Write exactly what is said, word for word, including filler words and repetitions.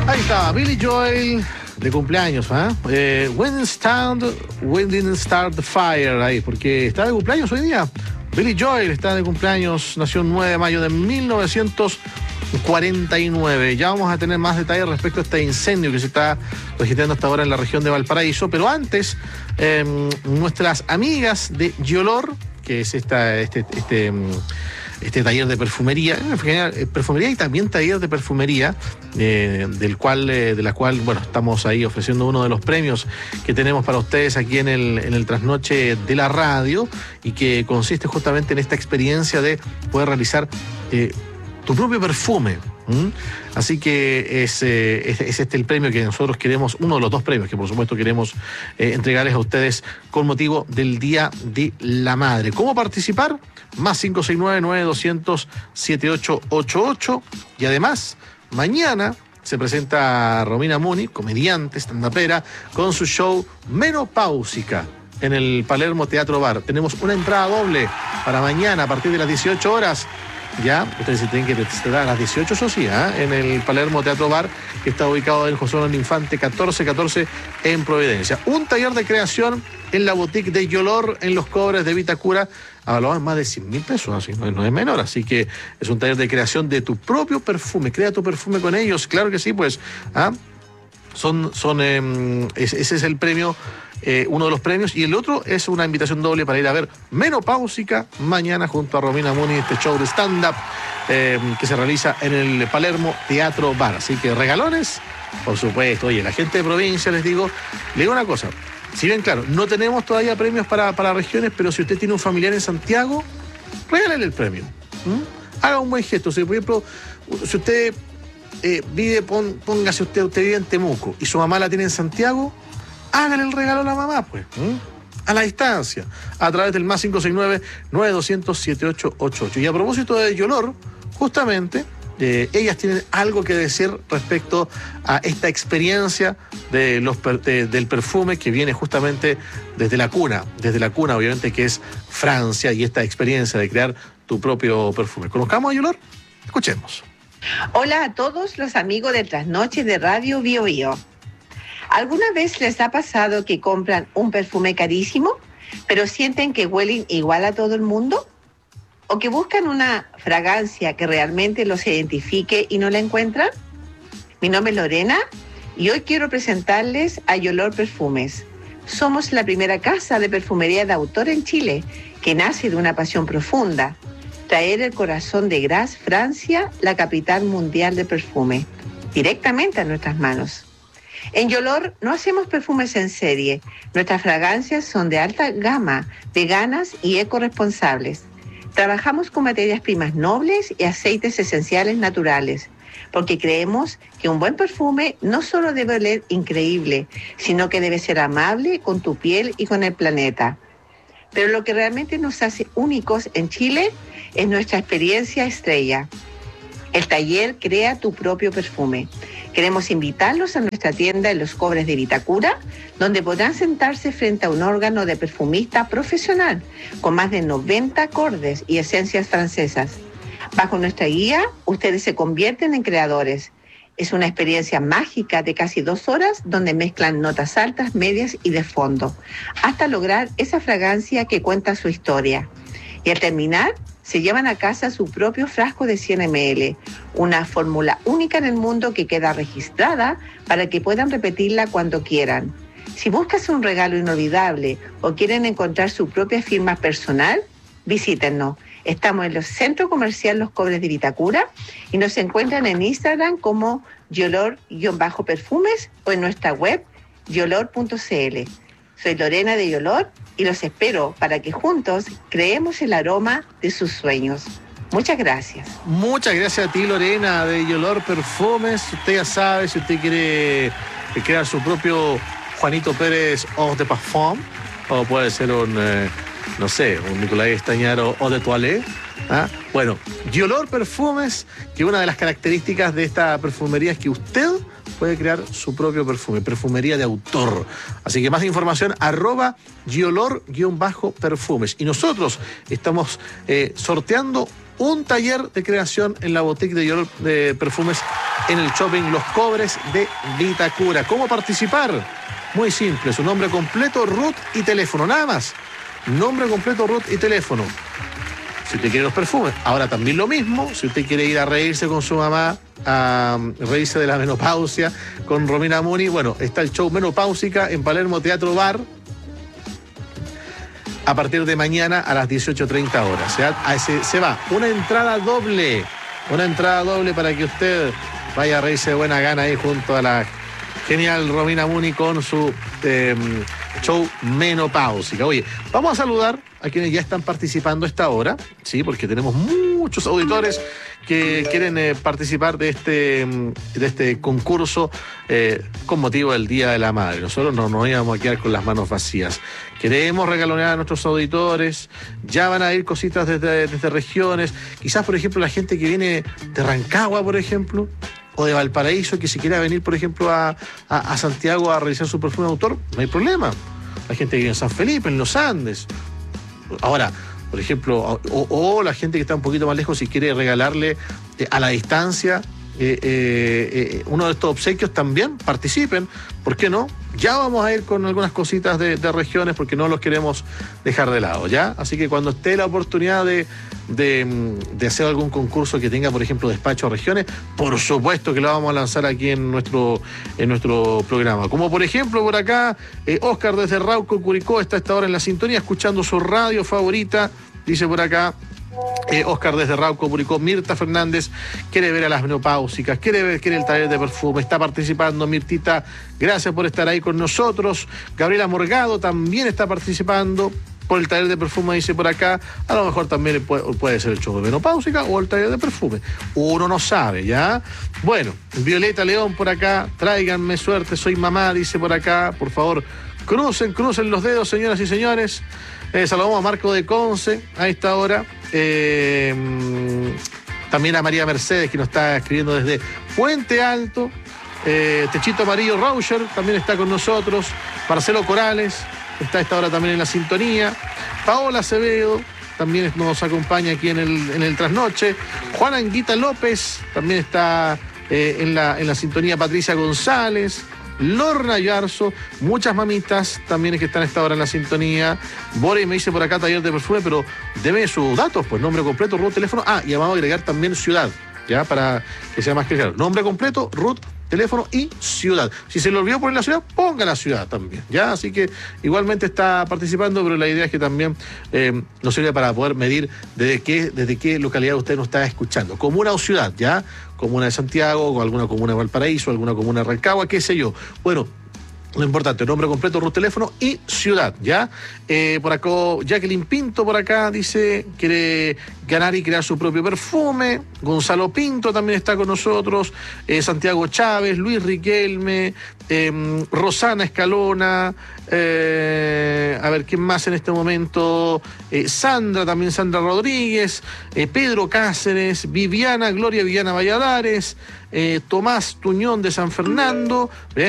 Ahí está, Billy Joel de cumpleaños, ¿eh? eh when, start, when didn't start the fire, ahí, porque está de cumpleaños hoy día. Billy Joel está de cumpleaños, nació el nueve de mayo de mil novecientos cuarenta y nueve. Ya vamos a tener más detalles respecto a este incendio que se está registrando hasta ahora en la región de Valparaíso, pero antes, eh, nuestras amigas de Yolor, que es esta, este, este, este taller de perfumería, perfumería y también taller de perfumería, eh, del cual, eh, de la cual, bueno, estamos ahí ofreciendo uno de los premios que tenemos para ustedes aquí en el, en el trasnoche de la radio, y que consiste justamente en esta experiencia de poder realizar eh, tu propio perfume. ¿Mm? Así que es, eh, es, es este el premio que nosotros queremos, uno de los dos premios que por supuesto queremos eh, entregarles a ustedes con motivo del Día de la Madre. ¿Cómo participar? Más cinco seis nueve, nueve dos cero cero, siete ocho ocho ocho. Y además, mañana se presenta Romina Muni, comediante, stand-upera, con su show Menopáusica en el Palermo Teatro Bar. Tenemos una entrada doble para mañana a partir de las dieciocho horas. Ya, ustedes se tienen que registrar a las dieciocho, eso sí, ¿eh? En el Palermo Teatro Bar, que está ubicado en José Manuel Infante catorce catorce en Providencia. Un taller de creación en la boutique de Yolor en Los Cobres de Vitacura, hablaba en más de cien mil pesos, así no, no es menor, así que es un taller de creación de tu propio perfume. Crea tu perfume con ellos, claro que sí, pues. ¿Ah? Son, son, eh, ese es el premio, eh, uno de los premios, y el otro es una invitación doble para ir a ver Menopáusica mañana junto a Romina Muni, este show de stand-up eh, que se realiza en el Palermo Teatro Bar. Así que regalones, por supuesto. Oye, la gente de provincia, les digo, le digo una cosa, si bien, claro, no tenemos todavía premios para, para regiones, pero si usted tiene un familiar en Santiago, regálele el premio. ¿Mm? Haga un buen gesto. Si, por ejemplo, si usted Eh, vive, pon, póngase usted, usted vive en Temuco y su mamá la tiene en Santiago, hágale el regalo a la mamá, pues, ¿eh? A la distancia, a través del más cinco seis nueve, nueve dos cero cero, siete ocho ocho ocho. Y a propósito de Yolor, justamente, eh, ellas tienen algo que decir respecto a esta experiencia de los per, de, del perfume que viene justamente desde la cuna, desde la cuna, obviamente, que es Francia, y esta experiencia de crear tu propio perfume. ¿Conozcamos a Yolor? Escuchemos. Hola a todos los amigos de Trasnoche de Radio Bio Bio. ¿Alguna vez les ha pasado que compran un perfume carísimo, pero sienten que huelen igual a todo el mundo? ¿O que buscan una fragancia que realmente los identifique y no la encuentran? Mi nombre es Lorena y hoy quiero presentarles a Yolor Perfumes. Somos la primera casa de perfumería de autor en Chile, que nace de una pasión profunda: traer el corazón de Grasse, Francia, la capital mundial de perfume, directamente a nuestras manos. En Yolor no hacemos perfumes en serie. Nuestras fragancias son de alta gama, veganas y ecorresponsables. Trabajamos con materias primas nobles y aceites esenciales naturales, porque creemos que un buen perfume no solo debe oler increíble, sino que debe ser amable con tu piel y con el planeta. Pero lo que realmente nos hace únicos en Chile es nuestra experiencia estrella. El taller Crea tu propio perfume. Queremos invitarlos a nuestra tienda en Los Cobres de Vitacura, donde podrán sentarse frente a un órgano de perfumista profesional con más de noventa acordes y esencias francesas. Bajo nuestra guía, ustedes se convierten en creadores. Es una experiencia mágica de casi dos horas donde mezclan notas altas, medias y de fondo, hasta lograr esa fragancia que cuenta su historia. Y al terminar, se llevan a casa su propio frasco de cien mililitros, una fórmula única en el mundo que queda registrada para que puedan repetirla cuando quieran. Si buscas un regalo inolvidable o quieren encontrar su propia firma personal, visítennos. Estamos en el Centro Comercial Los Cobres de Vitacura y nos encuentran en Instagram como Yolor-Perfumes o en nuestra web yolor punto c l. Soy Lorena de Yolor y los espero para que juntos creemos el aroma de sus sueños. Muchas gracias. Muchas gracias a ti, Lorena, de Yolor Perfumes. Usted ya sabe, si usted quiere crear su propio Juanito Pérez Eau de Parfum, o puede ser un... Eh, no sé, un Nicolás Estañaro o de Toilette. ¿Ah? Bueno, Yolor Perfumes, que una de las características de esta perfumería es que usted puede crear su propio perfume, perfumería de autor. Así que más información, arroba Yolor-perfumes. Y nosotros estamos eh, sorteando un taller de creación en la boutique de Dior de perfumes en el shopping Los Cobres de Vitacura. ¿Cómo participar? Muy simple, su nombre completo, root y teléfono, nada más. Nombre completo, root y teléfono. Si usted quiere los perfumes, ahora también lo mismo, si usted quiere ir a reírse con su mamá, a reírse de la menopausia con Romina Muni, bueno, está el show Menopáusica en Palermo Teatro Bar a partir de mañana a las dieciocho treinta horas. Se, se, se va una entrada doble, una entrada doble para que usted vaya a reírse de buena gana ahí junto a la genial Romina Muni con su eh, show Menopáusica. Oye, vamos a saludar a quienes ya están participando a esta hora, sí, porque tenemos muchos auditores que quieren eh, participar de este, de este concurso eh, con motivo del Día de la Madre. Nosotros no nos íbamos a quedar con las manos vacías. Queremos regalonear a nuestros auditores, ya van a ir cositas desde, desde regiones, quizás, por ejemplo, la gente que viene de Rancagua, por ejemplo, o de Valparaíso, que si quiera venir, por ejemplo, a, a, a Santiago a realizar su perfume de autor, no hay problema. La gente que vive en San Felipe, en los Andes. Ahora, por ejemplo, o, o la gente que está un poquito más lejos y quiere regalarle eh, a la distancia eh, eh, eh, uno de estos obsequios, también participen. ¿Por qué no? Ya vamos a ir con algunas cositas de, de regiones porque no los queremos dejar de lado, ¿ya? Así que cuando esté la oportunidad de, de, de hacer algún concurso que tenga, por ejemplo, despacho a regiones, por supuesto que lo vamos a lanzar aquí en nuestro, en nuestro programa. Como por ejemplo por acá, eh, Oscar desde Rauco, Curicó, está a esta hora en la sintonía, escuchando su radio favorita, dice por acá. Eh, Oscar desde Rauco, Curicó. Mirta Fernández quiere ver a las menopáusicas, quiere ver, quiere el taller de perfume, está participando. Mirtita, gracias por estar ahí con nosotros. Gabriela Morgado también está participando por el taller de perfume, dice por acá. A lo mejor también puede, puede ser el show de menopáusica o el taller de perfume, uno no sabe, ¿ya? Bueno, Violeta León por acá, tráiganme suerte, soy mamá, dice por acá. Por favor, crucen, crucen los dedos, señoras y señores. Eh, saludamos a Marco de Conce a esta hora. Eh, también a María Mercedes, que nos está escribiendo desde Puente Alto. Eh, Techito Amarillo Rauscher también está con nosotros. Marcelo Corales está a esta hora también en la sintonía. Paola Acevedo también nos acompaña aquí en el, en el trasnoche. Juana Anguita López también está eh, en, la, en la sintonía. Patricia González. Lorna Yarzo, muchas mamitas también que están a esta hora en la sintonía. Boris me dice por acá taller de perfume, pero deme sus datos, pues nombre completo, root, teléfono. Ah, y vamos a agregar también ciudad, ya, para que sea más claro. Nombre completo, root, teléfono y ciudad. Si se le olvidó poner la ciudad, ponga la ciudad también, ya. Así que igualmente está participando, pero la idea es que también eh, nos sirve para poder medir desde qué, desde qué localidad usted nos está escuchando. Comuna o ciudad, ya. Comuna de Santiago, o alguna comuna de Valparaíso, alguna comuna de Rancagua, qué sé yo. Bueno, lo importante, nombre completo, root, teléfono y ciudad, ¿ya? Eh, por acá, Jacqueline Pinto por acá dice, quiere ganar y crear su propio perfume. Gonzalo Pinto también está con nosotros. Eh, Santiago Chávez, Luis Riquelme, eh, Rosana Escalona, eh, a ver, ¿quién más en este momento? Eh, Sandra, también Sandra Rodríguez, eh, Pedro Cáceres, Viviana, Gloria Viviana Valladares, eh, Tomás Tuñón de San Fernando, ¿eh?